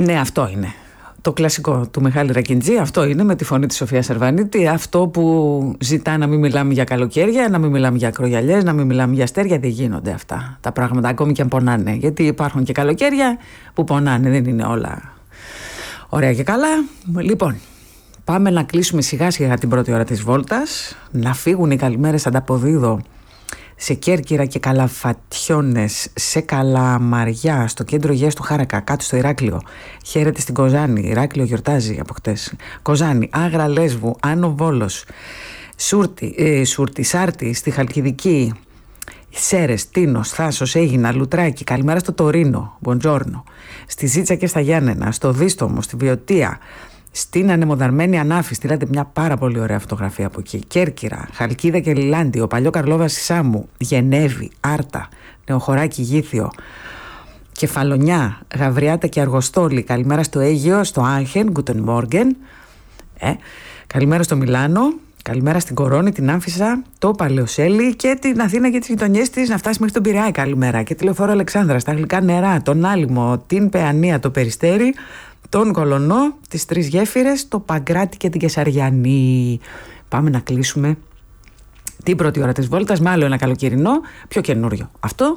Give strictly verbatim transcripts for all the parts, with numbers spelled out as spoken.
Ναι, αυτό είναι. Το κλασικό του Μιχάλη Ρακιντζή, αυτό είναι, με τη φωνή της Σοφίας Σερβανίτη. Αυτό που ζητά να μην μιλάμε για καλοκαίρια, να μην μιλάμε για ακρογιαλιές, να μην μιλάμε για αστέρια. Δεν γίνονται αυτά τα πράγματα, ακόμη και αν πονάνε. Γιατί υπάρχουν και καλοκαίρια που πονάνε, δεν είναι όλα ωραία και καλά. Λοιπόν, πάμε να κλείσουμε σιγά σιγά την πρώτη ώρα της βόλτας. Να φύγουν οι καλημέρες ανταποδίδω σε Κέρκυρα και Καλαφατιώνες, σε Καλαμαριά, στο κέντρο υγείας του Χάρακα, κάτω στο Ηράκλειο. Χαίρετε στην Κοζάνη, Ηράκλειο γιορτάζει από χτες. Κοζάνη, Άγρα Λέσβου, Άνω Βόλος, Σούρτη, ε, Σούρτη, Σάρτη, στη Χαλκιδική, Σέρες, Τίνος, Θάσος, Αίγινα, Λουτράκι, καλημέρα στο Τωρίνο, Μποντζόρνο, στη Ζήτσα και στα Γιάννενα, στο Δίστομο, στη Βιωτία, στην ανεμοδαρμένη Ανάφη. Στείλατε μια πάρα πολύ ωραία φωτογραφία από εκεί. Κέρκυρα, Χαλκίδα και Λιλάντιο, Παλιό Καρλόβαση Σάμου, Γενέβη, Άρτα, Νεοχωράκι Γήθιο, Κεφαλονιά, Γαβριάτα και Αργοστόλη. Καλημέρα στο Αίγιο, στο Άγχεν, Guten Morgen. Ε, καλημέρα στο Μιλάνο. Καλημέρα στην Κορώνη, την Άμφισσα, το Παλαιοσέλι και την Αθήνα και τις γειτονιές της, να φτάσει μέχρι τον Πειραιά. Καλημέρα. Και τη Λεωφόρο Αλεξάνδρας, τα Γλυκά Νερά, τον Άλυμο, την Παιανία, το Περιστέρι, τον Κολονό, τις Τρεις Γέφυρες, το Παγκράτη και την Κεσαριανή. Πάμε να κλείσουμε την πρώτη ώρα της βόλτας με άλλο ένα καλοκαιρινό, πιο καινούριο. Αυτό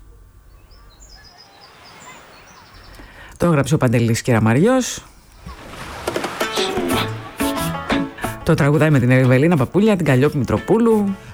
το έγραψε ο Παντελής Κεραμαριός. Το τραγουδάει με την Ευελίνα Παπούλια, την Καλλιόπη Μητροπούλου.